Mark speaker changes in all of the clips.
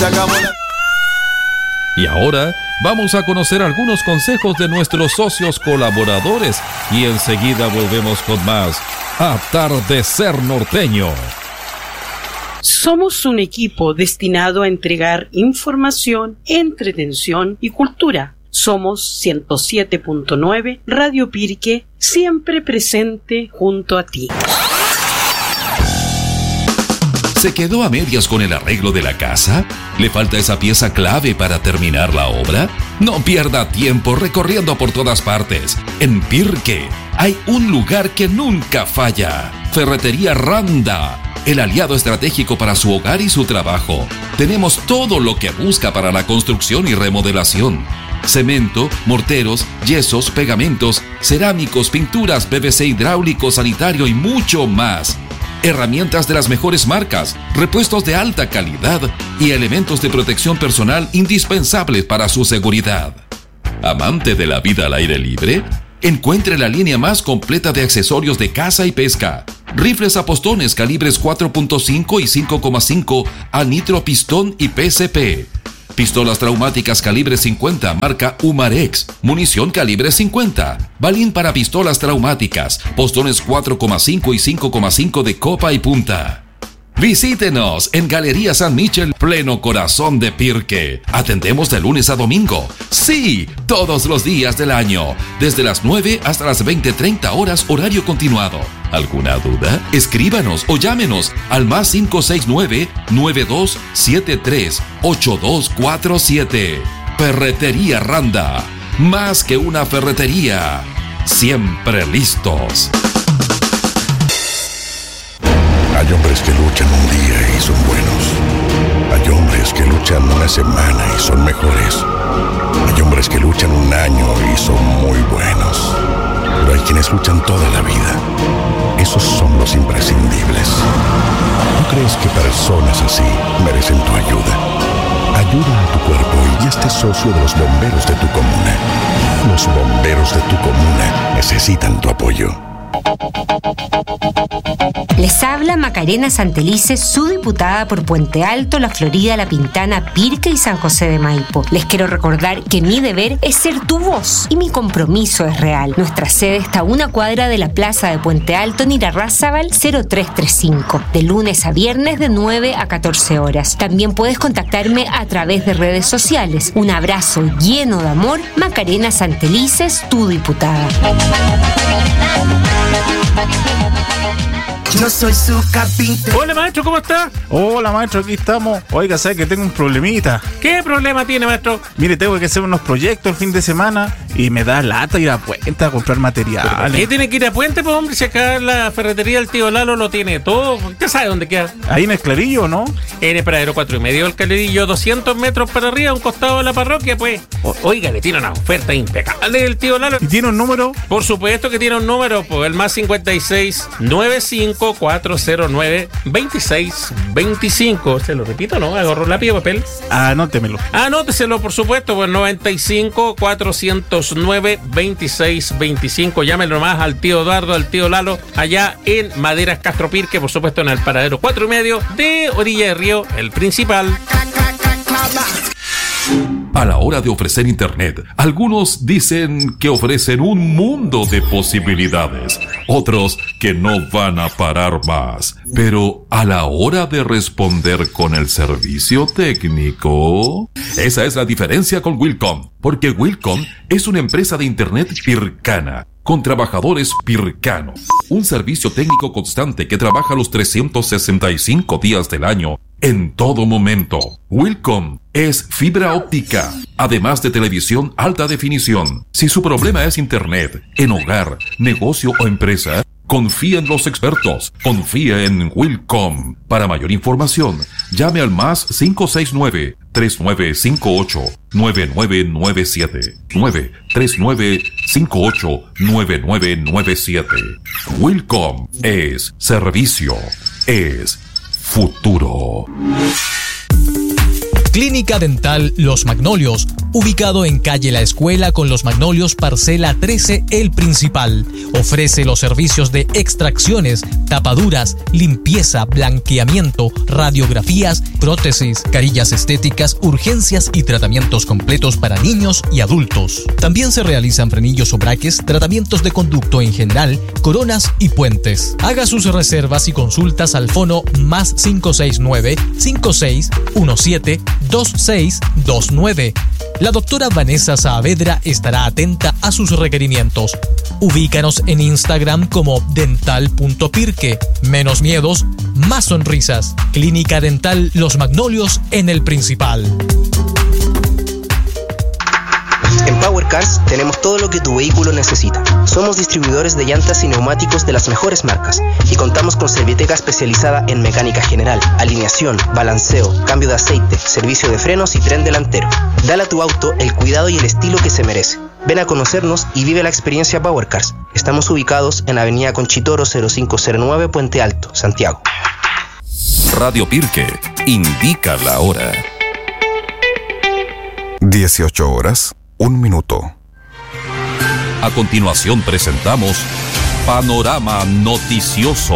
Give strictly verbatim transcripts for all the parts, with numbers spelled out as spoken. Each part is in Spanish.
Speaker 1: Y ahora vamos a conocer algunos consejos de nuestros socios colaboradores y enseguida volvemos con más Atardecer Norteño.
Speaker 2: Somos un equipo destinado a entregar información, entretención y cultura. Somos ciento siete punto nueve Radio Pirque, siempre presente junto a ti.
Speaker 3: ¿Se quedó a medias con el arreglo de la casa? ¿Le falta esa pieza clave para terminar la obra? No pierda tiempo recorriendo por todas partes. En Pirque hay un lugar que nunca falla. Ferretería Randa, el aliado estratégico para su hogar y su trabajo. Tenemos todo lo que busca para la construcción y remodelación. Cemento, morteros, yesos, pegamentos, cerámicos, pinturas, P V C hidráulico, sanitario y mucho más. Herramientas de las mejores marcas, repuestos de alta calidad y elementos de protección personal indispensables para su seguridad. ¿Amante de la vida al aire libre? Encuentre la línea más completa de accesorios de caza y pesca. Rifles a postones calibres cuatro punto cinco y cinco coma cinco a nitro pistón y P C P. Pistolas traumáticas calibre cincuenta marca Umarex, munición calibre cincuenta, balín para pistolas traumáticas, postones cuatro coma cinco y cinco coma cinco de copa y punta. Visítenos en Galería San Michel, pleno corazón de Pirque. Atendemos de lunes a domingo. Sí, todos los días del año. Desde las nueve hasta las veinte treinta horas horario continuado. ¿Alguna duda? Escríbanos o llámenos al más cinco seis nueve, nueve dos siete tres, ocho dos cuatro siete. Ferretería Randa. Más que una ferretería. Siempre listos.
Speaker 4: Hay hombres que luchan un día y son buenos. Hay hombres que luchan una semana y son mejores. Hay hombres que luchan un año y son muy buenos. Pero hay quienes luchan toda la vida. Esos son los imprescindibles. ¿No crees que personas así merecen tu ayuda? Ayuda a tu cuerpo y hazte socio de los bomberos de tu comuna. Los bomberos de tu comuna necesitan tu apoyo.
Speaker 5: Les habla Macarena Santelices, su diputada por Puente Alto, La Florida, La Pintana, Pirque y San José de Maipo. Les quiero recordar que mi deber es ser tu voz y mi compromiso es real. Nuestra sede está a una cuadra de la plaza de Puente Alto en Irarrázaval cero tres tres cinco, de lunes a viernes de nueve a catorce horas. También puedes contactarme a través de redes sociales. Un abrazo lleno de amor, Macarena Santelices, tu diputada.
Speaker 6: Yo soy su carpintero.
Speaker 7: Hola, maestro, ¿cómo está?
Speaker 8: Hola, maestro, aquí estamos. Oiga, ¿sabe que tengo un problemita?
Speaker 7: ¿Qué problema tiene, maestro?
Speaker 8: Mire, tengo que hacer unos proyectos el fin de semana y me da lata ir a Puente a comprar materiales.
Speaker 7: ¿Qué tiene que ir a Puente, pues, hombre? Si acá la ferretería del tío Lalo lo tiene todo. ¿Usted sabe dónde queda?
Speaker 8: Ahí en el Clarillo, ¿no?
Speaker 7: En el Paradero cuatro y medio del Clarillo, doscientos metros para arriba, a un costado de la parroquia, pues. O, oiga, le tiene una oferta impecable el tío Lalo.
Speaker 8: ¿Y tiene un número?
Speaker 7: Por supuesto que tiene un número, pues, el más cincuenta y seis, noventa y cinco, cuatrocientos nueve, veintiséis veinticinco. Se lo repito, ¿no? Agarró lápiz y papel.
Speaker 8: Anótemelo.
Speaker 7: Anóteselo, por supuesto, pues noventa y cinco, cuatrocientos nueve, veintiséis veinticinco. Llámelo nomás al tío Eduardo, al tío Lalo, allá en Maderas Castro Pirque, por supuesto, en el Paradero cuatro y medio de Orilla de Río, el principal.
Speaker 3: A la hora de ofrecer internet, algunos dicen que ofrecen un mundo de posibilidades, otros que no van a parar más. Pero a la hora de responder con el servicio técnico, esa es la diferencia con Wilcom, porque Wilcom es una empresa de internet pircana, con trabajadores pircanos. Un servicio técnico constante que trabaja los trescientos sesenta y cinco días del año, en todo momento. Wilcom es fibra óptica, además de televisión alta definición. Si su problema es internet, en hogar, negocio o empresa, confía en los expertos. Confía en Wilcom. Para mayor información, llame al más cinco seis nueve, tres nueve cinco ocho, nueve nueve nueve siete. nueve tres nueve cinco ocho, nueve nueve nueve siete. Wilcom es servicio, es futuro.
Speaker 9: Clínica Dental Los Magnolios ubicado en calle La Escuela con Los Magnolios, parcela trece, El Principal. Ofrece los servicios de extracciones, tapaduras, limpieza, blanqueamiento, radiografías, prótesis, carillas estéticas, urgencias y tratamientos completos para niños y adultos. También se realizan frenillos o braques, tratamientos de conducto en general, coronas y puentes. Haga sus reservas y consultas al fono más cinco seis nueve, cinco seis uno siete, dos seis dos nueve. La doctora Vanessa Saavedra estará atenta a sus requerimientos. Ubícanos en Instagram como dental punto pirque. Menos miedos, más sonrisas. Clínica Dental Los Magnolios en El Principal.
Speaker 10: En Power Cars tenemos todo lo que tu vehículo necesita. Somos distribuidores de llantas y neumáticos de las mejores marcas y contamos con Serviteca especializada en mecánica general, alineación, balanceo, cambio de aceite, servicio de frenos y tren delantero. Dale a tu auto el cuidado y el estilo que se merece. Ven a conocernos y vive la experiencia Power Cars. Estamos ubicados en Avenida Conchitoro cero cinco cero nueve, Puente Alto, Santiago.
Speaker 3: Radio Pirque indica la hora.
Speaker 4: dieciocho horas. Un minuto.
Speaker 3: A continuación presentamos Panorama Noticioso.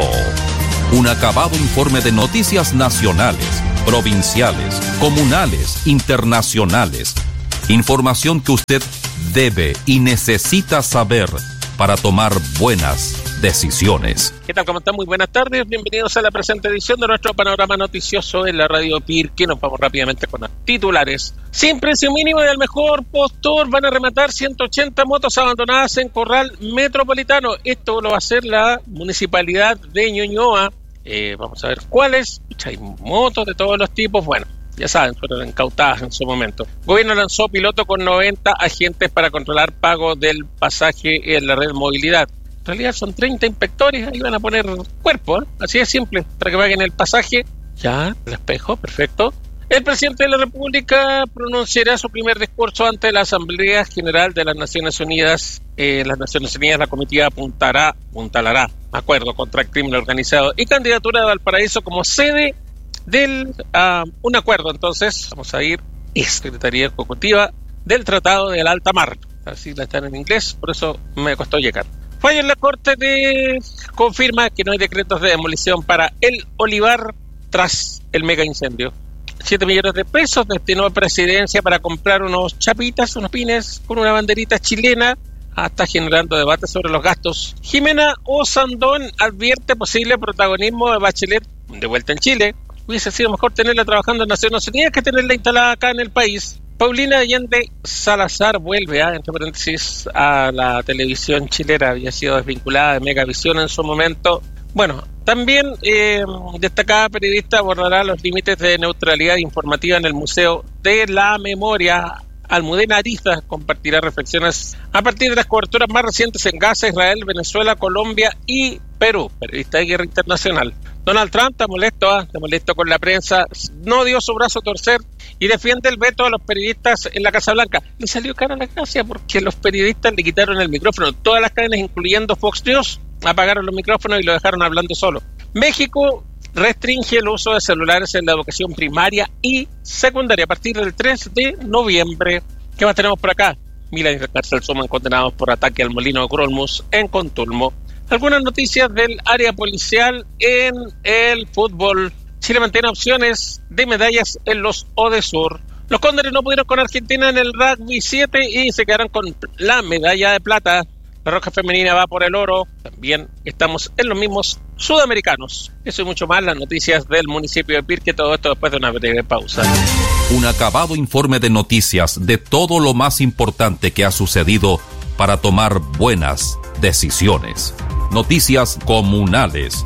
Speaker 3: Un acabado informe de noticias nacionales, provinciales, comunales, internacionales. Información que usted debe y necesita saber para tomar buenas decisiones.
Speaker 7: ¿Qué tal? ¿Cómo están? Muy buenas tardes. Bienvenidos a la presente edición de nuestro Panorama Noticioso en la Radio Pirque. Nos vamos rápidamente con los titulares. Sin precio mínimo y al mejor postor van a rematar ciento ochenta motos abandonadas en Corral Metropolitano. Esto lo va a hacer la Municipalidad de Ñuñoa. Eh, vamos a ver cuáles. Hay motos de todos los tipos. Bueno, ya saben, fueron incautadas en su momento. El gobierno lanzó piloto con noventa agentes para controlar pago del pasaje en la red movilidad. En realidad son treinta inspectores, ahí van a poner cuerpo, ¿eh? Así de simple, para que paguen el pasaje. Ya, el espejo, perfecto. El presidente de la República pronunciará su primer discurso ante la Asamblea General de las Naciones Unidas. Eh, las Naciones Unidas, la comitiva apuntará, apuntalará acuerdo contra el crimen organizado y candidatura de Valparaíso como sede del uh, un acuerdo. Entonces, vamos a ir, es Secretaría Ejecutiva del Tratado del Alta Mar. Así la están en inglés, por eso me costó llegar. Fallo en la Corte de confirma que no hay decretos de demolición para el olivar tras el mega incendio. Siete millones de pesos destinó a Presidencia para comprar unos chapitas, unos pines con una banderita chilena. Hasta generando debate sobre los gastos. Jimena Osandón advierte posible protagonismo de Bachelet de vuelta en Chile. Hubiese sido mejor tenerla trabajando en Naciones Unidas que tenerla instalada acá en el país. Paulina Allende Salazar vuelve, ¿eh? entre paréntesis, a la televisión chilena. Había sido desvinculada de Megavisión en su momento. Bueno, también eh, destacada periodista abordará los límites de neutralidad informativa en el Museo de la Memoria. Almudena Ariza compartirá reflexiones a partir de las coberturas más recientes en Gaza, Israel, Venezuela, Colombia y Perú. Periodista de guerra internacional. Donald Trump está molesto, ¿eh? está molesto con la prensa, no dio su brazo a torcer y defiende el veto a los periodistas en la Casa Blanca. Le salió cara la gracia porque los periodistas le quitaron el micrófono. Todas las cadenas, incluyendo Fox News, apagaron los micrófonos y lo dejaron hablando solo. México restringe el uso de celulares en la educación primaria y secundaria a partir del tres de noviembre. ¿Qué más tenemos por acá? Mil años de cárcel suman condenados por ataque al molino de Grolmus en Contulmo. Algunas noticias del área policial en el fútbol. Chile mantiene opciones de medallas en los Odesur. Los Cóndores no pudieron con Argentina en el rugby siete y se quedaron con la medalla de plata. La Roja Femenina va por el oro. También estamos en los mismos sudamericanos. Eso y mucho más, las noticias del municipio de Pirque. Todo esto después de una breve pausa.
Speaker 3: Un acabado informe de noticias de todo lo más importante que ha sucedido para tomar buenas decisiones. Noticias comunales.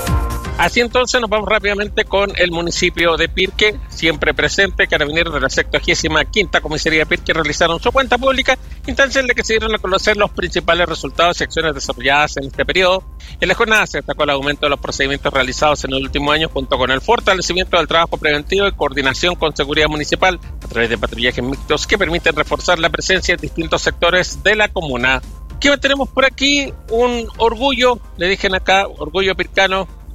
Speaker 7: Así entonces nos vamos rápidamente con el municipio de Pirque, siempre presente. Carabineros de la sexagésima quinta Comisaría de Pirque realizaron su cuenta pública, instancia en la que se dieron a conocer los principales resultados y acciones desarrolladas en este periodo. En la jornada se destacó el aumento de los procedimientos realizados en el último año, junto con el fortalecimiento del trabajo preventivo y coordinación con seguridad municipal a través de patrullajes mixtos que permiten reforzar la presencia en distintos sectores de la comuna. ¿Qué tenemos por aquí? Un orgullo, le dije acá, orgullo pircano.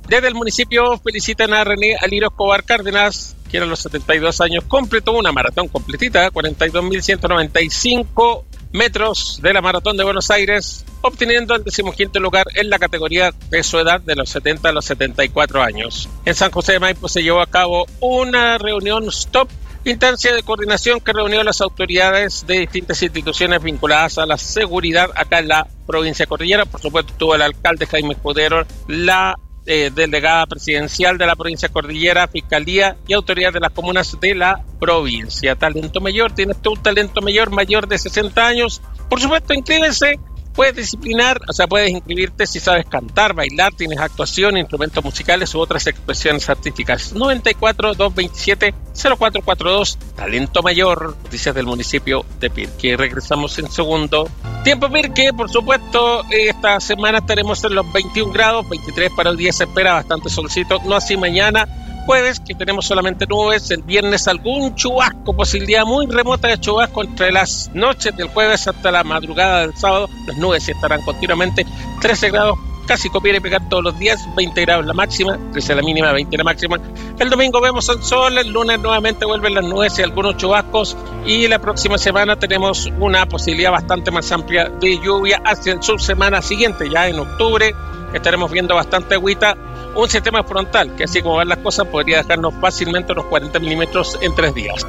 Speaker 7: Desde el municipio felicitan a René Aliro Escobar Cárdenas, quien a los setenta y dos años completó una maratón completita, cuarenta y dos mil ciento noventa y cinco metros de la Maratón de Buenos Aires, obteniendo el decimoquinto lugar en la categoría de su edad de los setenta a los setenta y cuatro años. En San José de Maipo se llevó a cabo una reunión STOP, instancia de coordinación que reunió a las autoridades de distintas instituciones vinculadas a la seguridad acá en la provincia de Cordillera. Por supuesto, estuvo el alcalde Jaime Escudero, la Eh, delegada presidencial de la provincia de Cordillera, Fiscalía y autoridades de las comunas de la provincia. Talento mayor, tienes tú un talento mayor, mayor de sesenta años, por supuesto, inscríbese. Puedes disciplinar, o sea, puedes inscribirte si sabes cantar, bailar, tienes actuación, instrumentos musicales u otras expresiones artísticas. noventa y cuatro, doscientos veintisiete, cero cuatro cuatro dos, Talento Mayor, noticias del municipio de Pirque. Regresamos en segundo. Tiempo Pirque, por supuesto, esta semana estaremos en los veintiún grados, veintitrés para hoy día se espera bastante solcito, no así mañana. Jueves, que tenemos solamente nubes, el viernes algún chubasco, posibilidad muy remota de chubasco entre las noches del jueves hasta la madrugada del sábado. Las nubes estarán continuamente, trece grados, casi copiar y pegar todos los días, veinte grados la máxima, trece la mínima, veinte la máxima. El domingo vemos el sol, el lunes nuevamente vuelven las nubes y algunos chubascos, y la próxima semana tenemos una posibilidad bastante más amplia de lluvia hacia el sur. Semana siguiente, ya en octubre, estaremos viendo bastante agüita. Un sistema frontal que, así como van las cosas, podría dejarnos fácilmente unos cuarenta milímetros en tres días.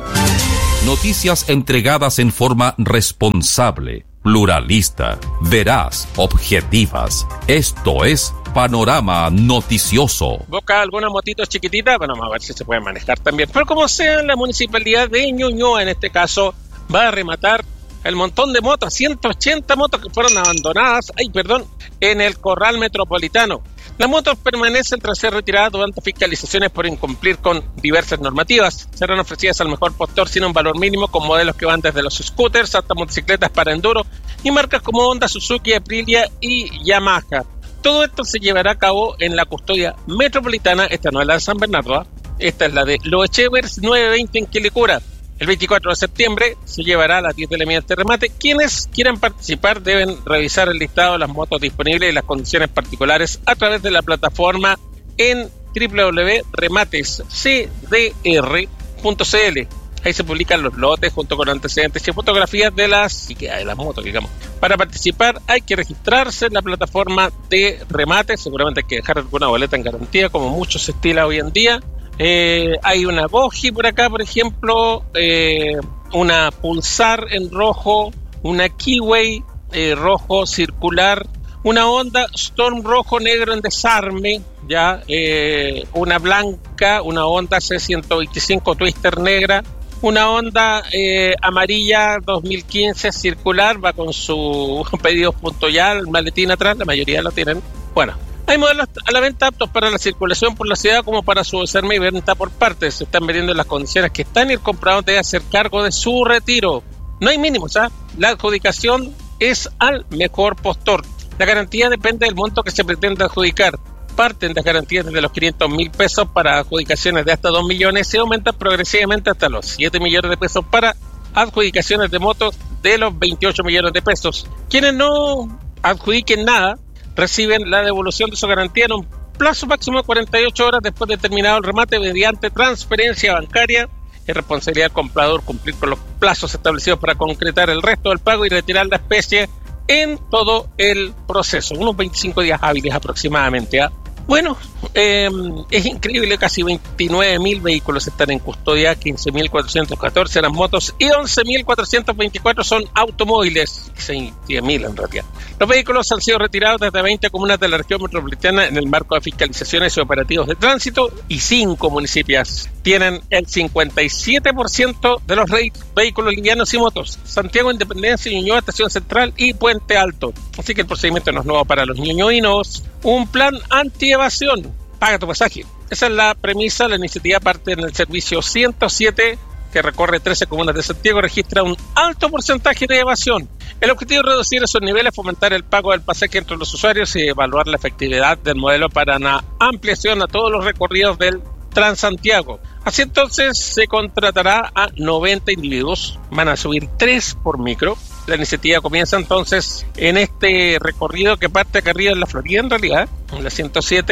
Speaker 3: Noticias entregadas en forma responsable, pluralista, veraz, objetivas. Esto es Panorama Noticioso.
Speaker 7: ¿Busca alguna motito chiquitita? Bueno, vamos a ver si se puede manejar también. Pero como sea, la municipalidad de Ñuñoa, en este caso, va a rematar el montón de motos, ciento ochenta motos que fueron abandonadas, ay, perdón, en el Corral Metropolitano. Las motos permanecen tras ser retiradas durante fiscalizaciones por incumplir con diversas normativas. Serán ofrecidas al mejor postor sin un valor mínimo, con modelos que van desde los scooters hasta motocicletas para enduro y marcas como Honda, Suzuki, Aprilia y Yamaha. Todo esto se llevará a cabo en la custodia metropolitana. Esta no es la de San Bernardo, ¿eh? Esta es la de Los Echevers novecientos veinte en Quilicura. El veinticuatro de septiembre se llevará a las diez de la mañana este remate. Quienes quieran participar deben revisar el listado de las motos disponibles y las condiciones particulares a través de la plataforma en doble u doble u doble punto remates c d r punto c l. Ahí se publican los lotes junto con antecedentes y fotografías de las, y que hay de las motos, digamos. Para participar hay que registrarse en la plataforma de remate. Seguramente hay que dejar alguna boleta en garantía, como mucho se estila hoy en día. Eh, hay una Boji por acá, por ejemplo, eh, una Pulsar en rojo, una Kiwi eh, rojo circular, una Honda Storm rojo negro en desarme, ya eh, una blanca, una Honda C ciento veinticinco Twister negra, una Honda eh, amarilla dos mil quince circular, va con su pedidos punto ya, el maletín atrás, la mayoría lo tienen. Bueno, hay modelos a la venta aptos para la circulación por la ciudad como para su desarme y venta por partes. Se están vendiendo en las condiciones que están y el comprador debe hacer cargo de su retiro. No hay mínimos, ¿ah? La adjudicación es al mejor postor. La garantía depende del monto que se pretende adjudicar. Parten las garantías desde los quinientos mil pesos para adjudicaciones de hasta dos millones y aumentan progresivamente hasta los siete millones de pesos para adjudicaciones de motos de los veintiocho millones de pesos. Quienes no adjudiquen nada reciben la devolución de su garantía en un plazo máximo de cuarenta y ocho horas después de terminado el remate mediante transferencia bancaria. Es responsabilidad del comprador cumplir con los plazos establecidos para concretar el resto del pago y retirar la especie en todo el proceso, unos veinticinco días hábiles aproximadamente, ¿eh? Bueno, eh, es increíble, casi veintinueve mil vehículos están en custodia, quince mil cuatrocientos catorce eran motos y once mil cuatrocientos veinticuatro son automóviles, diez mil en realidad. Los vehículos han sido retirados desde veinte comunas de la región metropolitana en el marco de fiscalizaciones y operativos de tránsito, y cinco municipios tienen el cincuenta y siete por ciento de los re- vehículos livianos y motos: Santiago, Independencia, Ñuñoa, Estación Central y Puente Alto. Así que el procedimiento no es nuevo para los ñuñoinos. Un plan anti-evasión. Paga tu pasaje. Esa es la premisa. La iniciativa parte en el servicio ciento siete, que recorre trece comunas de Santiago, registra un alto porcentaje de evasión. El objetivo es reducir esos niveles, fomentar el pago del pasaje entre los usuarios y evaluar la efectividad del modelo para una ampliación a todos los recorridos del Transantiago. Así entonces se contratará a noventa individuos, van a subir tres por micro. La iniciativa comienza entonces en este recorrido que parte acá arriba en la Florida, en realidad, en la ciento siete,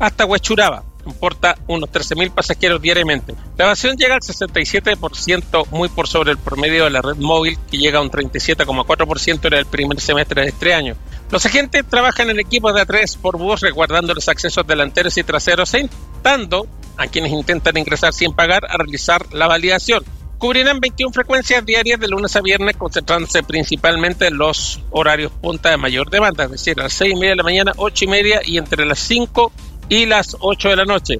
Speaker 11: hasta Huechuraba. Importa unos trece mil pasajeros diariamente. La evasión llega al sesenta y siete por ciento, muy por sobre el promedio de la red móvil, que llega a un treinta y siete coma cuatro por ciento en el primer semestre de este año. Los agentes trabajan en equipos de a tres por bus, resguardando los accesos delanteros y traseros e instando a quienes intentan ingresar sin pagar a realizar la validación. Cubrirán veintiuna frecuencias diarias de lunes a viernes, concentrándose principalmente en los horarios punta de mayor demanda, es decir, a las seis y media de la mañana, ocho y media y entre las cinco y las ocho de la noche.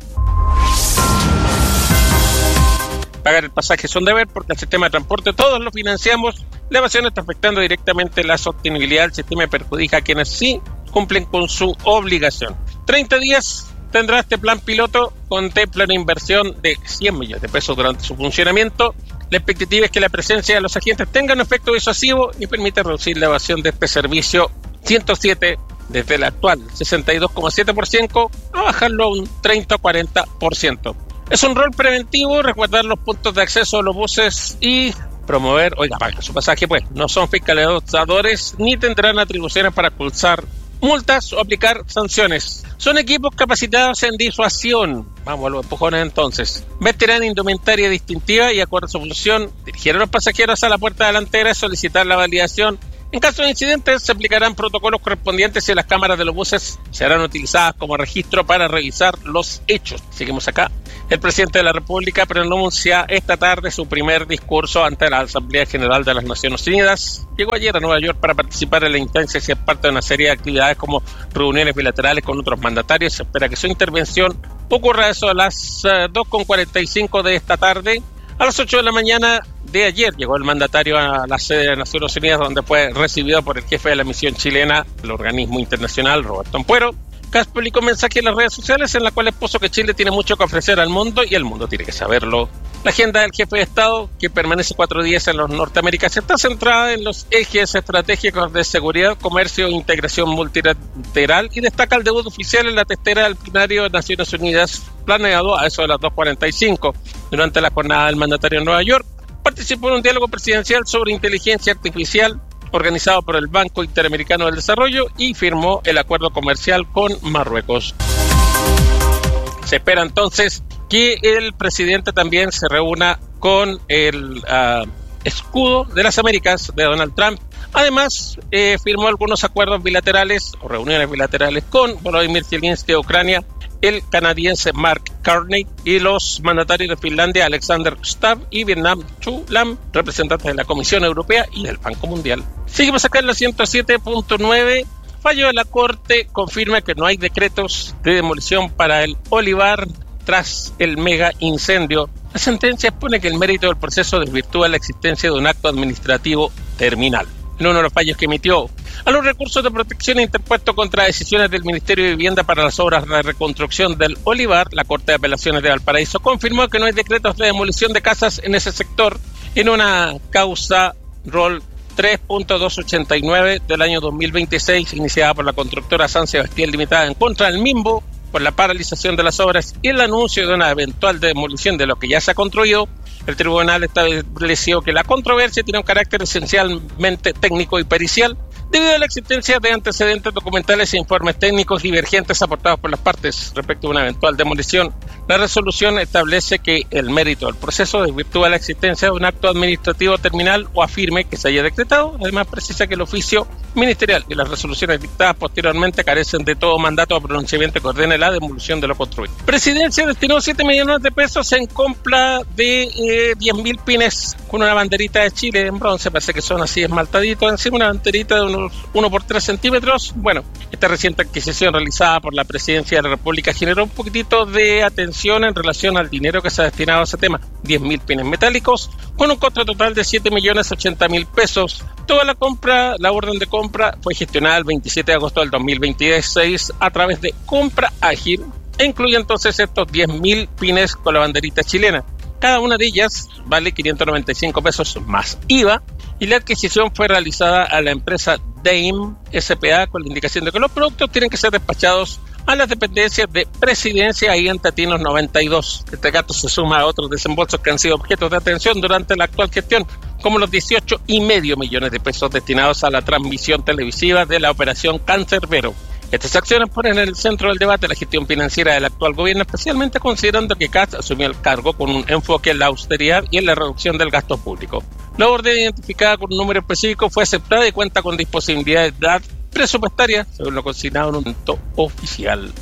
Speaker 11: Pagar el pasaje es un deber porque el sistema de transporte todos lo financiamos. La evasión está afectando directamente la sostenibilidad del sistema y perjudica a quienes sí cumplen con su obligación. treinta días tendrá este plan piloto, contempla una inversión de cien millones de pesos durante su funcionamiento. La expectativa es que la presencia de los agentes tenga un efecto disuasivo y permita reducir la evasión de este servicio ciento siete desde el actual sesenta y dos coma siete por ciento a bajarlo a un treinta o cuarenta por ciento. Es un rol preventivo, resguardar los puntos de acceso a los buses y promover, oiga, paga su pasaje, pues no son fiscalizadores ni tendrán atribuciones para expulsar multas o aplicar sanciones. Son equipos capacitados en disuasión. Vamos a los empujones entonces. Vestirán indumentaria distintiva y acorde a su función, dirigir a los pasajeros a la puerta delantera y solicitar la validación. En caso de incidentes, se aplicarán protocolos correspondientes y las cámaras de los buses serán utilizadas como registro para revisar los hechos. Seguimos acá. El presidente de la República pronuncia esta tarde su primer discurso ante la Asamblea General de las Naciones Unidas. Llegó ayer a Nueva York para participar en la instancia y ser parte de una serie de actividades como reuniones bilaterales con otros mandatarios. Se espera que su intervención ocurra a eso a las uh, dos con cuarenta y cinco de esta tarde. A las ocho de la mañana de ayer llegó el mandatario a la sede de Naciones Unidas, donde fue recibido por el jefe de la misión chilena del organismo internacional, Roberto Ampuero. Kass publicó un mensaje en las redes sociales en la cual expuso que Chile tiene mucho que ofrecer al mundo y el mundo tiene que saberlo. La agenda del jefe de Estado, que permanece cuatro días en los Norteaméricas, está centrada en los ejes estratégicos de seguridad, comercio e integración multilateral y destaca el debut oficial en la testera del plenario de Naciones Unidas, planeado a eso de las dos cuarenta y cinco. Durante la jornada del mandatario en Nueva York, participó en un diálogo presidencial sobre inteligencia artificial organizado por el Banco Interamericano del Desarrollo y firmó el acuerdo comercial con Marruecos. Se espera entonces que el presidente también se reúna con el uh, escudo de las Américas de Donald Trump. Además, eh, firmó algunos acuerdos bilaterales o reuniones bilaterales con Volodymyr Zelensky de Ucrania, el canadiense Mark Carney y los mandatarios de Finlandia Alexander Stubb y Vietnam Chu Lam, representantes de la Comisión Europea y del Banco Mundial. Seguimos acá en la ciento siete punto nueve. Fallo de la Corte confirma que no hay decretos de demolición para el olivar tras el mega incendio. La sentencia expone que el mérito del proceso desvirtúa la existencia de un acto administrativo terminal. En uno de los fallos que emitió a los recursos de protección interpuestos contra decisiones del Ministerio de Vivienda para las obras de reconstrucción del olivar, la Corte de Apelaciones de Valparaíso confirmó que no hay decretos de demolición de casas en ese sector en una causa rol tres punto doscientos ochenta y nueve del año dos mil veintiséis, iniciada por la constructora San Sebastián Limitada en contra del Mimbo por la paralización de las obras y el anuncio de una eventual demolición de lo que ya se ha construido. El tribunal estableció que la controversia tiene un carácter esencialmente técnico y pericial debido a la existencia de antecedentes documentales e informes técnicos divergentes aportados por las partes respecto a una eventual demolición. La resolución establece que el mérito del proceso desvirtúa la existencia de un acto administrativo terminal o afirme que se haya decretado. Además, precisa que el oficio ministerial y las resoluciones dictadas posteriormente carecen de todo mandato o pronunciamiento que ordene la demolición de lo construido. Presidencia destinó siete millones de pesos en compra de eh, diez mil pines con una banderita de Chile en bronce, parece que son así esmaltaditos encima, una banderita de unos uno por tres centímetros. Bueno, esta reciente adquisición realizada por la Presidencia de la República generó un poquitito de atención en relación al dinero que se ha destinado a ese tema. diez mil pines metálicos con un costo total de siete millones ochenta mil pesos. Toda la compra, la orden de compra fue gestionada el veintisiete de agosto del dos mil veintiséis a través de Compra Ágil e incluye entonces estos diez mil pines con la banderita chilena. Cada una de ellas vale quinientos noventa y cinco pesos más I V A y la adquisición fue realizada a la empresa Dame S P A con la indicación de que los productos tienen que ser despachados a las dependencias de Presidencia y en Tatinos noventa y dos. Este gasto se suma a otros desembolsos que han sido objetos de atención durante la actual gestión, como los dieciocho y medio millones de pesos destinados a la transmisión televisiva de la Operación Cancerbero. Estas acciones ponen en el centro del debate la gestión financiera del actual gobierno, especialmente considerando que Kast asumió el cargo con un enfoque en la austeridad y en la reducción del gasto público. La orden identificada con un número específico fue aceptada y cuenta con disponibilidad presupuestaria, según lo consignado en un documento oficial.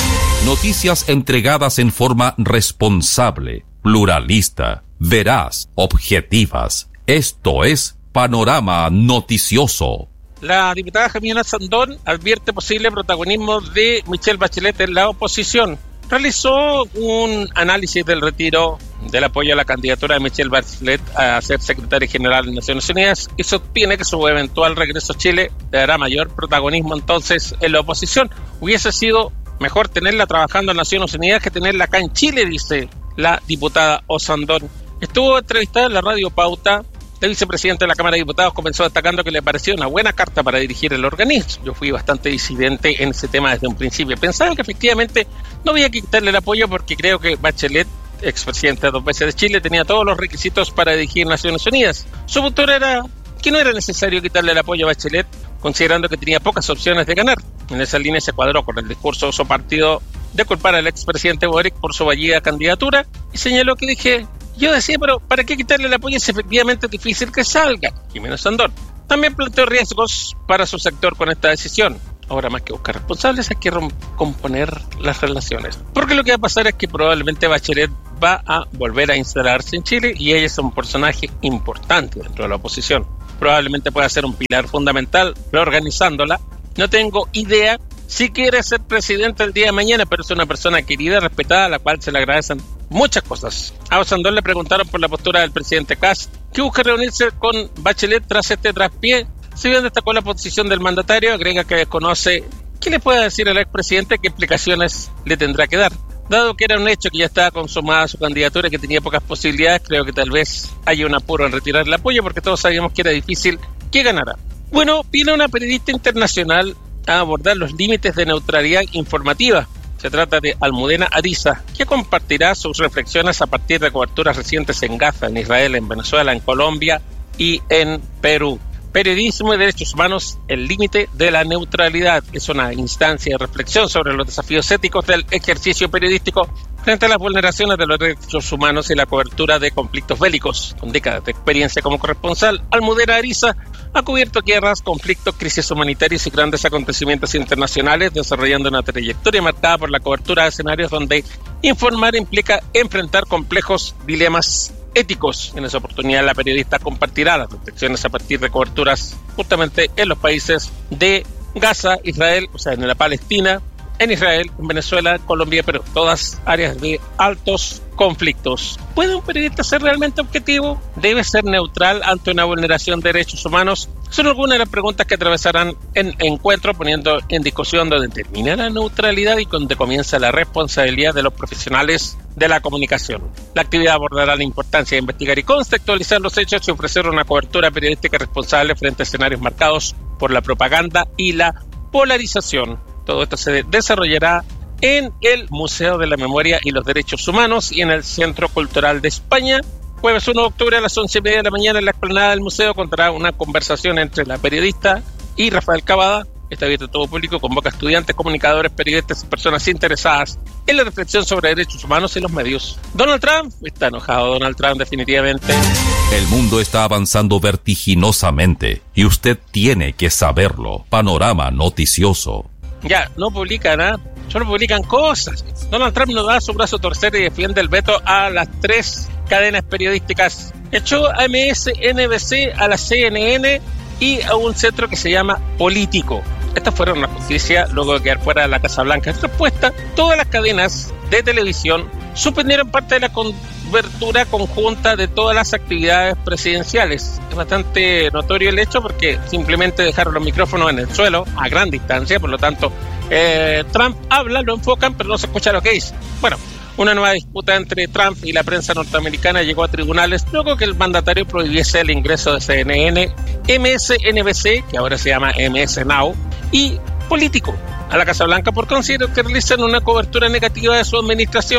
Speaker 3: Noticias entregadas en forma responsable, pluralista, veraz, objetivas. Esto es Panorama Noticioso.
Speaker 11: La diputada Jimena Sandón advierte posible protagonismo de Michelle Bachelet en la oposición. Realizó un análisis del retiro del apoyo a la candidatura de Michelle Bachelet a ser secretaria general de Naciones Unidas y sostiene que su eventual regreso a Chile le dará mayor protagonismo entonces en la oposición. Hubiese sido mejor tenerla trabajando en Naciones Unidas que tenerla acá en Chile, dice la diputada Osandón. Estuvo entrevistada en la Radio Pauta. El vicepresidente de la Cámara de Diputados comenzó destacando que le pareció una buena carta para dirigir el organismo. Yo fui bastante disidente en ese tema desde un principio. Pensaba que efectivamente no había que quitarle el apoyo porque creo que Bachelet, expresidenta dos veces de Chile, tenía todos los requisitos para dirigir Naciones Unidas. Su postura era que no era necesario quitarle el apoyo a Bachelet, considerando que tenía pocas opciones de ganar. En esa línea se cuadró con el discurso de su partido de culpar al expresidente Boric por su fallida candidatura y señaló que dije... Yo decía, pero ¿para qué quitarle el apoyo si efectivamente es difícil que salga? Jimena Sandón también planteó riesgos para su sector con esta decisión. Ahora, más que buscar responsables, hay que componer las relaciones. Porque lo que va a pasar es que probablemente Bachelet va a volver a instalarse en Chile y ella es un personaje importante dentro de la oposición. Probablemente pueda ser un pilar fundamental reorganizándola. No tengo idea si quiere ser presidente el día de mañana, pero es una persona querida, respetada, a la cual se le agradecen muchas cosas. A Osandón le preguntaron por la postura del presidente Kast, que busca reunirse con Bachelet tras este traspié. Si bien destacó la posición del mandatario, agrega que desconoce qué le puede decir al expresidente, qué explicaciones le tendrá que dar. Dado que era un hecho que ya estaba consumada su candidatura y que tenía pocas posibilidades, creo que tal vez haya un apuro en retirar el apoyo, porque todos sabíamos que era difícil que ganara. Bueno, viene una periodista internacional a abordar los límites de neutralidad informativa. Se trata de Almudena Ariza, que compartirá sus reflexiones a partir de coberturas recientes en Gaza, en Israel, en Venezuela, en Colombia y en Perú. Periodismo y derechos humanos, el límite de la neutralidad. Es una instancia de reflexión sobre los desafíos éticos del ejercicio periodístico frente a las vulneraciones de los derechos humanos y la cobertura de conflictos bélicos. Con décadas de experiencia como corresponsal, Almudena Ariza ha cubierto guerras, conflictos, crisis humanitarias y grandes acontecimientos internacionales, desarrollando una trayectoria marcada por la cobertura de escenarios donde informar implica enfrentar complejos dilemas éticos. En esa oportunidad, la periodista compartirá las reflexiones a partir de coberturas justamente en los países de Gaza, Israel, o sea, en la Palestina, en Israel, en Venezuela, en Colombia, pero todas áreas de altos conflictos. ¿Puede un periodista ser realmente objetivo? ¿Debe ser neutral ante una vulneración de derechos humanos? Son algunas de las preguntas que atravesarán en encuentro, poniendo en discusión donde termina la neutralidad y donde comienza la responsabilidad de los profesionales de la comunicación. La actividad abordará la importancia de investigar y contextualizar los hechos y ofrecer una cobertura periodística responsable frente a escenarios marcados por la propaganda y la polarización. Todo esto se desarrollará en el Museo de la Memoria y los Derechos Humanos y en el Centro Cultural de España. Jueves uno de octubre a las once y media de la mañana en la explanada del museo contará una conversación entre la periodista y Rafael Cavada. Está abierto a todo público, convoca a estudiantes, comunicadores, periodistas y personas interesadas en la reflexión sobre derechos humanos y los medios. Donald Trump, está enojado Donald Trump definitivamente.
Speaker 3: El mundo está avanzando vertiginosamente y usted tiene que saberlo. Panorama Noticioso.
Speaker 11: Ya, no publican nada, ¿eh? Solo publican cosas. Donald Trump no da su brazo a torcer y defiende el veto a las tres cadenas periodísticas. Echó a M S N B C, a la C N N y a un centro que se llama Político. Estas fueron una justicia luego de quedar fuera de la Casa Blanca. En respuesta, todas las cadenas de televisión suspendieron parte de la cobertura conjunta de todas las actividades presidenciales. Es bastante notorio el hecho porque simplemente dejaron los micrófonos en el suelo a gran distancia, por lo tanto eh, Trump habla, lo enfocan, pero no se escucha lo que dice. Bueno, una nueva disputa entre Trump y la prensa norteamericana llegó a tribunales luego que el mandatario prohibiese el ingreso de C N N, M S N B C, que ahora se llama M S Now, y Político a la Casa Blanca por considerar que realizan una cobertura negativa de su administración.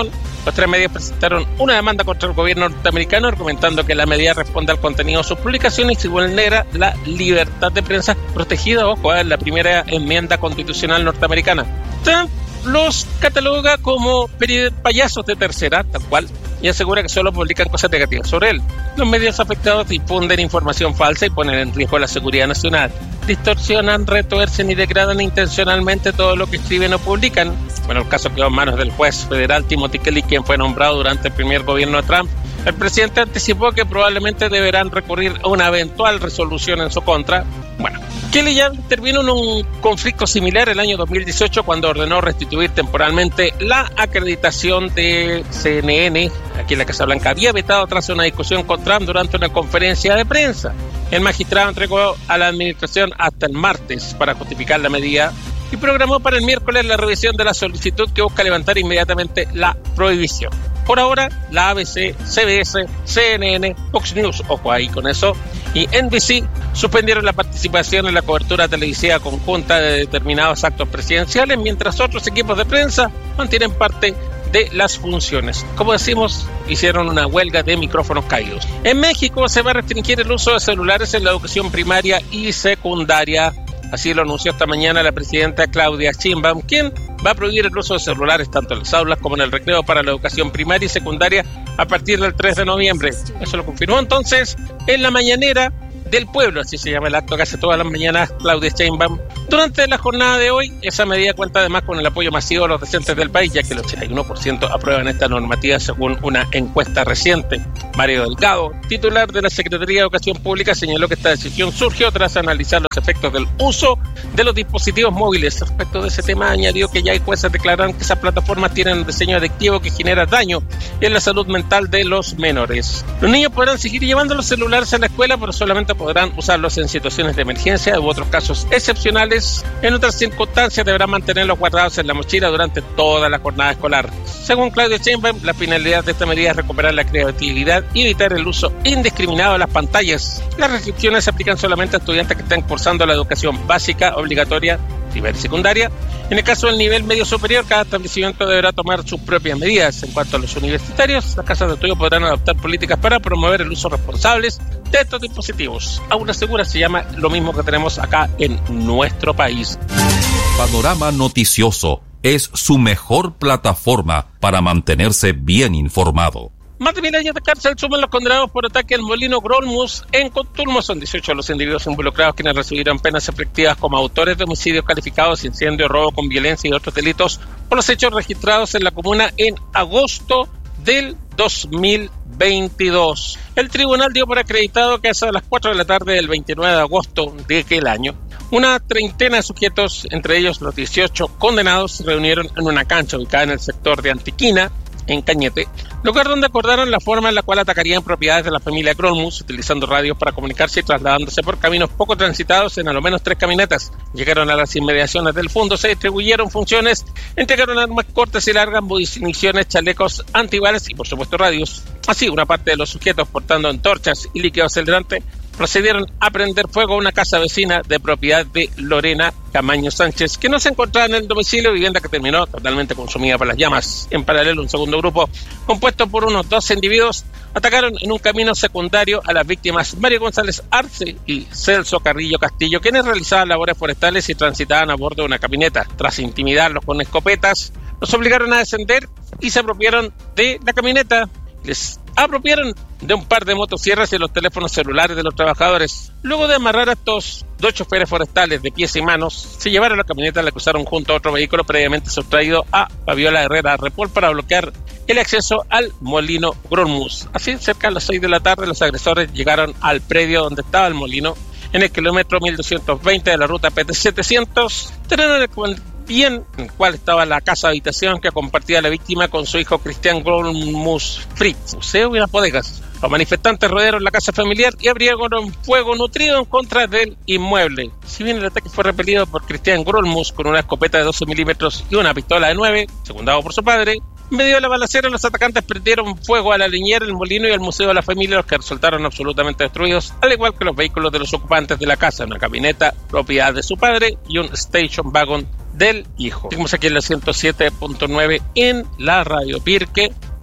Speaker 11: Los tres medios presentaron una demanda contra el gobierno norteamericano argumentando que la medida responde al contenido de sus publicaciones y vulnera la libertad de prensa protegida, ojo, en la primera enmienda constitucional norteamericana. Trump los cataloga como payasos de tercera, tal cual, y asegura que solo publican cosas negativas sobre él. Los medios afectados difunden información falsa y ponen en riesgo la seguridad nacional. Distorsionan, retuercen y degradan intencionalmente todo lo que escriben o publican. Bueno, el caso quedó en manos del juez federal Timothy Kelly, quien fue nombrado durante el primer gobierno de Trump. El presidente anticipó que probablemente deberán recurrir a una eventual resolución en su contra. Bueno, Kelly ya intervino en un conflicto similar el año dos mil dieciocho cuando ordenó restituir temporalmente la acreditación de C N N. Aquí en la Casa Blanca había vetado tras una discusión con Trump durante una conferencia de prensa. El magistrado entregó a la administración hasta el martes para justificar la medida y programó para el miércoles la revisión de la solicitud que busca levantar inmediatamente la prohibición. Por ahora, la A B C, C B S, C N N, Fox News, ojo ahí con eso, y N B C suspendieron la participación en la cobertura televisiva conjunta de determinados actos presidenciales, mientras otros equipos de prensa mantienen parte de las funciones. Como decimos, hicieron una huelga de micrófonos caídos. En México se va a restringir el uso de celulares en la educación primaria y secundaria. Así lo anunció esta mañana la presidenta Claudia Sheinbaum, quien va a prohibir el uso de celulares tanto en las aulas como en el recreo para la educación primaria y secundaria a partir del tres de noviembre. Eso lo confirmó entonces en la mañanera del pueblo, así se llama el acto que hace todas las mañanas Claudia Sheinbaum. Durante la jornada de hoy, esa medida cuenta además con el apoyo masivo de los docentes del país, ya que el ochenta y uno por ciento aprueban esta normativa según una encuesta reciente. Mario Delgado, titular de la Secretaría de Educación Pública, señaló que esta decisión surgió tras analizar los efectos del uso de los dispositivos móviles. Respecto de ese tema, añadió que ya hay jueces declararon que esas plataformas tienen un diseño adictivo que genera daño en la salud mental de los menores. Los niños podrán seguir llevando los celulares a la escuela, pero solamente podrán usarlos en situaciones de emergencia u otros casos excepcionales. En otras circunstancias deberán mantenerlos guardados en la mochila durante toda la jornada escolar. Según Claudia Sheinbaum, la finalidad de esta medida es recuperar la creatividad y evitar el uso indiscriminado de las pantallas. Las restricciones se aplican solamente a estudiantes que estén cursando la educación básica obligatoria, primaria y secundaria. En el caso del nivel medio superior, cada establecimiento deberá tomar sus propias medidas. En cuanto a los universitarios, las casas de estudio podrán adoptar políticas para promover el uso responsable de estos dispositivos. Aula Segura se llama lo mismo que tenemos acá en nuestro país.
Speaker 3: Panorama Noticioso es su mejor plataforma para mantenerse bien informado.
Speaker 11: Más de mil años de cárcel suman los condenados por ataque al molino Grolmus en Contulmo. Son dieciocho los individuos involucrados quienes recibieron penas efectivas como autores de homicidios calificados, incendio, robo con violencia y otros delitos por los hechos registrados en la comuna en agosto del dos mil veintidós. El tribunal dio por acreditado que a las cuatro de la tarde del veintinueve de agosto de aquel año, una treintena de sujetos, entre ellos los dieciocho condenados, se reunieron en una cancha ubicada en el sector de Antiquina, en Cañete, lugar donde acordaron la forma en la cual atacarían propiedades de la familia Grolmus, utilizando radios para comunicarse y trasladándose por caminos poco transitados en a lo menos tres camionetas. Llegaron a las inmediaciones del fondo, se distribuyeron funciones, entregaron armas cortas y largas, municiones, chalecos antibalas y por supuesto radios. Así, una parte de los sujetos portando antorchas y líquido acelerante procedieron a prender fuego a una casa vecina de propiedad de Lorena Camaño Sánchez, que no se encontraba en el domicilio, vivienda que terminó totalmente consumida por las llamas. En paralelo, un segundo grupo, compuesto por unos doce individuos, atacaron en un camino secundario a las víctimas Mario González Arce y Celso Carrillo Castillo, quienes realizaban labores forestales y transitaban a bordo de una camioneta. Tras intimidarlos con escopetas, los obligaron a descender y se apropiaron de la camioneta. Les apropiaron de un par de motosierras y los teléfonos celulares de los trabajadores. Luego de amarrar a estos dos choferes forestales de pies y manos, se llevaron la camioneta, la cruzaron junto a otro vehículo previamente sustraído a Fabiola Herrera Repol para bloquear el acceso al molino Grolmus. Así, cerca de las seis de la tarde, los agresores llegaron al predio donde estaba el molino, en el kilómetro mil doscientos veinte de la ruta P T setecientos, terreno en el cual bien en el cual estaba la casa habitación que compartía la víctima con su hijo Cristian Grolmus Fritz, museo y las bodegas. Los manifestantes rodearon la casa familiar y abrieron fuego nutrido en contra del inmueble. Si bien el ataque fue repelido por Cristian Grolmus con una escopeta de doce milímetros y una pistola de nueve, secundado por su padre, en medio de la balacera los atacantes prendieron fuego a la leñera, el molino y al museo de la familia, los que resultaron absolutamente destruidos, al igual que los vehículos de los ocupantes de la casa, una camioneta propiedad de su padre y un station wagon del hijo. Seguimos aquí en la ciento siete punto nueve en la Radio Pirque.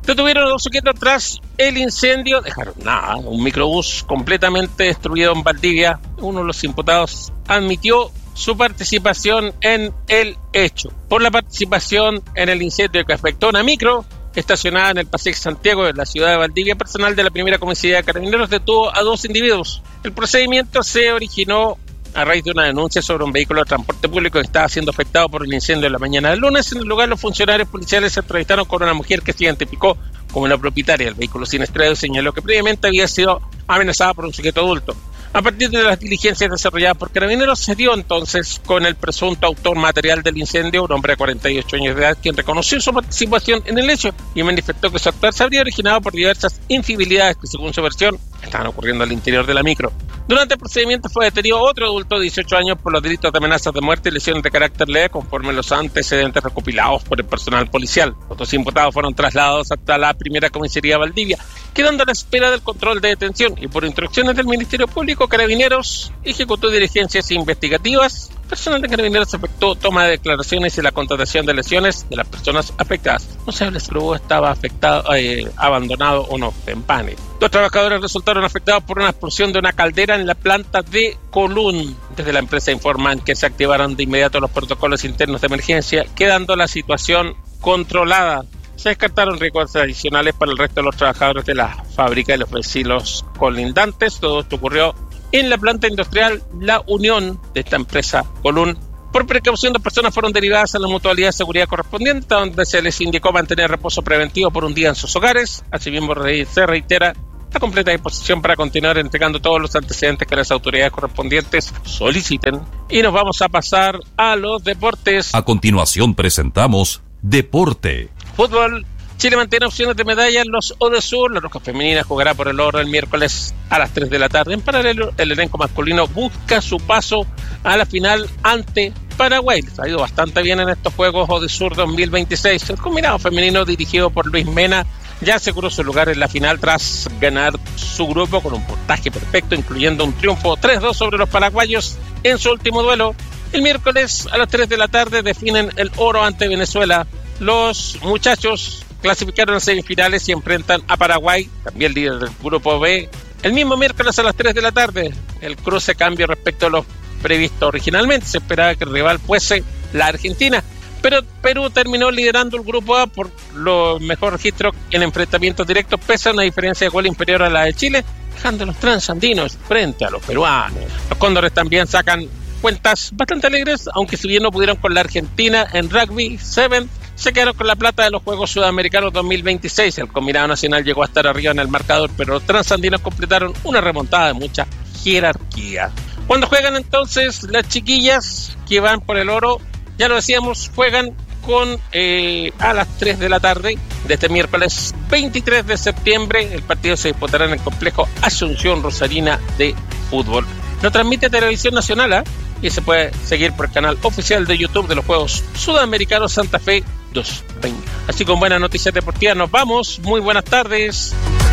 Speaker 11: Detuvieron a dos sujetos tras el incendio. Dejaron nada, un microbús completamente destruido en Valdivia. Uno de los imputados admitió su participación en el hecho. Por la participación en el incendio que afectó a una micro estacionada en el Paseo Santiago de la ciudad de Valdivia, personal de la primera comisaría de Carabineros detuvo a dos individuos. El procedimiento se originó a raíz de una denuncia sobre un vehículo de transporte público que estaba siendo afectado por el incendio de la mañana del lunes. En el lugar, los funcionarios policiales se entrevistaron con una mujer que se identificó como la propietaria del vehículo siniestrado y señaló que previamente había sido amenazada por un sujeto adulto. A partir de las diligencias desarrolladas por Carabineros, se dio entonces con el presunto autor material del incendio, un hombre de cuarenta y ocho años de edad, quien reconoció su participación en el hecho y manifestó que su actuar se habría originado por diversas infidelidades que, según su versión, estaban ocurriendo al interior de la micro. Durante el procedimiento fue detenido otro adulto de dieciocho años por los delitos de amenazas de muerte y lesiones de carácter leve, conforme los antecedentes recopilados por el personal policial. Los dos imputados fueron trasladados hasta la primera comisaría Valdivia, quedando a la espera del control de detención, y por instrucciones del Ministerio Público, Carabineros ejecutó diligencias investigativas. Personal de Carabineros efectuó toma de declaraciones y la contratación de lesiones de las personas afectadas. No se sabe si el bus estaba afectado, eh, abandonado o no, en pánico. Dos trabajadores resultaron afectados por una explosión de una caldera en la planta de Colún. Desde la empresa informan que se activaron de inmediato los protocolos internos de emergencia, quedando la situación controlada. Se descartaron riesgos adicionales para el resto de los trabajadores de la fábrica y los vecinos colindantes. Todo esto ocurrió en la planta industrial La Unión de esta empresa Colún. Por precaución, dos personas fueron derivadas a la mutualidad de seguridad correspondiente, donde se les indicó mantener reposo preventivo por un día en sus hogares. Asimismo, se reitera la completa disposición para continuar entregando todos los antecedentes que las autoridades correspondientes soliciten. Y nos vamos a pasar a los deportes.
Speaker 3: A continuación presentamos Deporte.
Speaker 11: Fútbol. Chile mantiene opciones de medalla en los Odesur. La Roja Femenina jugará por el oro el miércoles a las tres de la tarde. En paralelo, el elenco masculino busca su paso a la final ante Paraguay. Les ha ido bastante bien en estos Juegos Odesur dos mil veintiséis. El combinado femenino, dirigido por Luis Mena, ya aseguró su lugar en la final tras ganar su grupo con un puntaje perfecto, incluyendo un triunfo tres dos sobre los paraguayos en su último duelo. El miércoles a las tres de la tarde definen el oro ante Venezuela. Los muchachos clasificaron a semifinales y enfrentan a Paraguay, también líder del grupo B, el mismo miércoles a las tres de la tarde. El cruce cambia respecto a lo previsto originalmente. Se esperaba que el rival fuese la Argentina, pero Perú terminó liderando el grupo A por los mejores registros en enfrentamientos directos, pese a una diferencia de gol inferior a la de Chile, dejando a los transandinos frente a los peruanos. Los cóndores también sacan cuentas bastante alegres, aunque si bien no pudieron con la Argentina en Rugby siete, se quedaron con la plata de los Juegos Sudamericanos dos mil veintiséis. El combinado nacional llegó a estar arriba en el marcador, pero los transandinos completaron una remontada de mucha jerarquía. Cuando juegan entonces las chiquillas que van por el oro, ya lo decíamos, juegan con eh, a las tres de la tarde de este miércoles veintitrés de septiembre. El partido se disputará en el complejo Asunción Rosarina de Fútbol. Lo transmite Televisión Nacional, ¿eh? Y se puede seguir por el canal oficial de YouTube de los Juegos Sudamericanos Santa Fe dos mil veinte. Así, con buenas noticias deportivas nos vamos. Muy buenas tardes.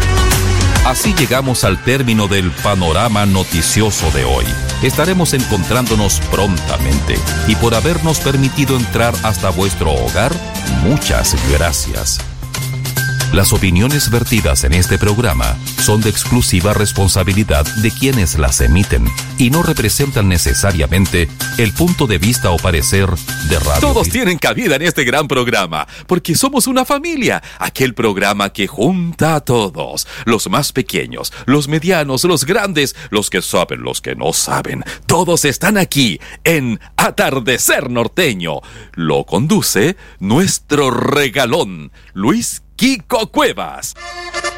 Speaker 3: Así llegamos al término del panorama noticioso de hoy. Estaremos encontrándonos prontamente, y por habernos permitido entrar hasta vuestro hogar, muchas gracias. Las opiniones vertidas en este programa son de exclusiva responsabilidad de quienes las emiten y no representan necesariamente el punto de vista o parecer de Radio. Todos tienen cabida en este gran programa, porque somos una familia, aquel programa que junta a todos, los más pequeños, los medianos, los grandes, los que saben, los que no saben, todos están aquí en Atardecer Norteño. Lo conduce nuestro regalón, Luis Kiko Cuevas.